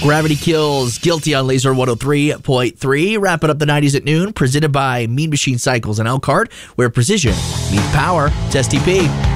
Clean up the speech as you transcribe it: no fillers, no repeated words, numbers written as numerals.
Gravity Kills, Guilty on Laser 103.3. Wrapping up the 90s at noon. Presented by Mean Machine Cycles and Elkhart, where precision meets power. It's STP.